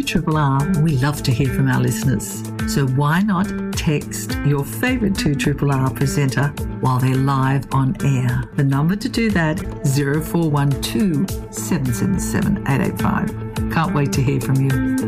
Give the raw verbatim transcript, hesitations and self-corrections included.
two R R, we love to hear from our listeners. So why not text your favourite two R R presenter while they're live on air? The number to do that, zero four one two, seven seven seven, eight eight five. Can't wait to hear from you.